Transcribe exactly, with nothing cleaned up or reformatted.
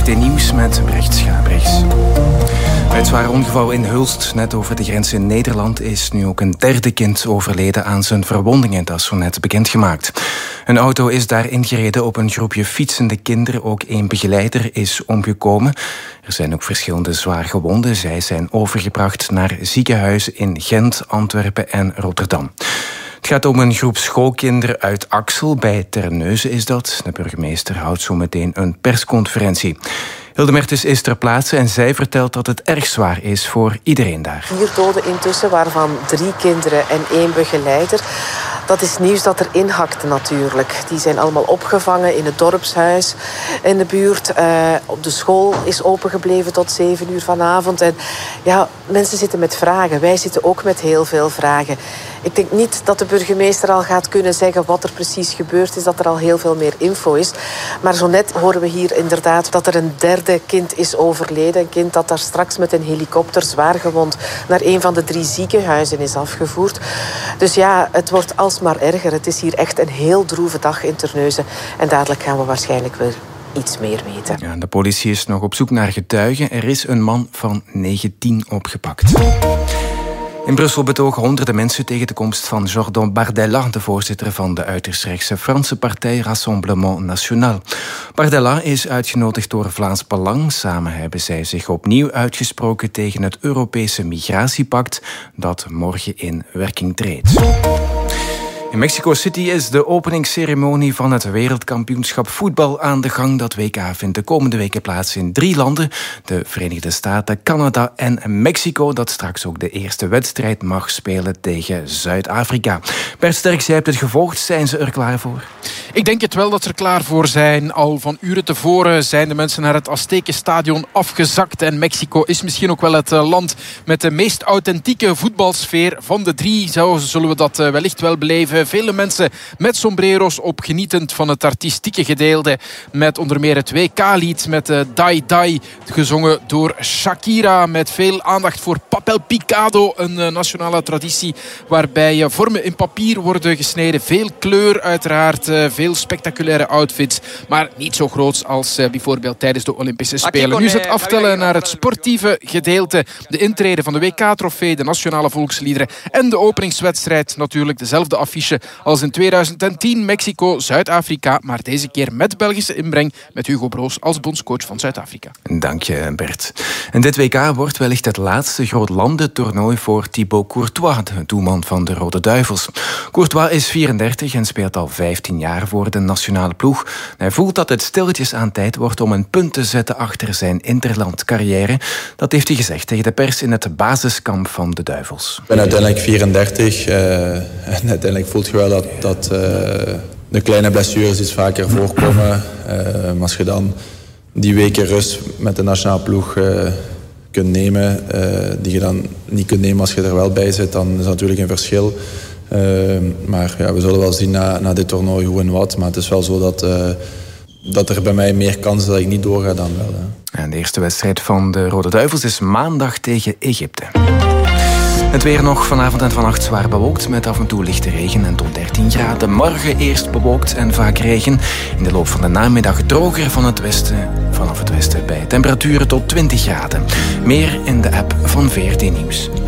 T Nieuws met Brecht Schabrichs. Bij het zware ongeval in Hulst, net over de grens in Nederland, is nu ook een derde kind overleden aan zijn verwondingen. Dat is zo net bekendgemaakt. Een auto is daar ingereden op een groepje fietsende kinderen. Ook één begeleider is omgekomen. Er zijn ook verschillende zwaar gewonden. Zij zijn overgebracht naar ziekenhuizen in Gent, Antwerpen en Rotterdam. Het gaat om een groep schoolkinderen uit Axel, bij Terneuzen is dat. De burgemeester houdt zo meteen een persconferentie. Hilde Mertens is ter plaatse en zij vertelt dat het erg zwaar is voor iedereen daar. Vier doden intussen, waarvan drie kinderen en één begeleider. Dat is nieuws dat er inhakt natuurlijk. Die zijn allemaal opgevangen in het dorpshuis in de buurt. Uh, op de school is opengebleven tot zeven uur vanavond. En ja, mensen zitten met vragen. Wij zitten ook met heel veel vragen. Ik denk niet dat de burgemeester al gaat kunnen zeggen wat er precies gebeurd is, dat er al heel veel meer info is. Maar zo net horen we hier inderdaad dat er een derde kind is overleden. Een kind dat daar straks met een helikopter zwaargewond naar een van de drie ziekenhuizen is afgevoerd. Dus ja, het wordt alsmaar erger. Het is hier echt een heel droeve dag in Terneuzen. En dadelijk gaan we waarschijnlijk weer iets meer weten. Ja, de politie is nog op zoek naar getuigen. Er is een man van negentien opgepakt. In Brussel betogen honderden mensen tegen de komst van Jordan Bardella, de voorzitter van de uiterst rechtse Franse partij Rassemblement National. Bardella is uitgenodigd door Vlaams Belang. Samen hebben zij zich opnieuw uitgesproken tegen het Europese migratiepact dat morgen in werking treedt. In Mexico City is de openingsceremonie van het wereldkampioenschap voetbal aan de gang. Dat W K vindt de komende weken plaats in drie landen. De Verenigde Staten, Canada en Mexico, dat straks ook de eerste wedstrijd mag spelen tegen Zuid-Afrika. Bert Sterks, jij hebt het gevolgd. Zijn ze er klaar voor? Ik denk het wel dat ze er klaar voor zijn. Al van uren tevoren zijn de mensen naar het Aztekenstadion afgezakt. En Mexico is misschien ook wel het land met de meest authentieke voetbalsfeer. Van de drie zo zullen we dat wellicht wel beleven. Vele mensen met sombrero's op, genietend van het artistieke gedeelte. Met onder meer het W K-lied met uh, Dai Dai, gezongen door Shakira. Met veel aandacht voor papel picado, een uh, nationale traditie waarbij uh, vormen in papier worden gesneden. Veel kleur uiteraard, uh, veel spectaculaire outfits. Maar niet zo groot als uh, bijvoorbeeld tijdens de Olympische Spelen. Nu is het aftellen naar het sportieve gedeelte. De intrede van de W K-trofee, de nationale volksliederen en de openingswedstrijd. Natuurlijk dezelfde affiche als in tweeduizend tien, Mexico, Zuid-Afrika, maar deze keer met Belgische inbreng, met Hugo Broos als bondscoach van Zuid-Afrika. Dank je, Bert. En dit W K wordt wellicht het laatste grootlandentoernooi voor Thibaut Courtois, de doelman van de Rode Duivels. Courtois is vierendertig en speelt al vijftien jaar voor de nationale ploeg. Hij voelt dat het stilletjes aan tijd wordt om een punt te zetten achter zijn interlandcarrière. Dat heeft hij gezegd tegen de pers in het basiskamp van de Duivels. Ik ben uiteindelijk vierendertig uh, en uiteindelijk voelt je wel dat, dat uh, de kleine blessures iets vaker voorkomen. Uh, maar als je dan die weken rust met de nationale ploeg uh, kunt nemen, uh, die je dan niet kunt nemen als je er wel bij zit, dan is dat natuurlijk een verschil. Uh, maar ja, we zullen wel zien na, na dit toernooi hoe en wat. Maar het is wel zo dat, uh, dat er bij mij meer kans is dat ik niet doorga dan wel. Hè. En de eerste wedstrijd van de Rode Duivels is maandag tegen Egypte. Het weer nog vanavond en vannacht zwaar bewolkt met af en toe lichte regen en tot dertien graden. Morgen eerst bewolkt en vaak regen. In de loop van de namiddag droger van het westen, vanaf het westen bij temperaturen tot twintig graden. Meer in de app van V R T Nieuws.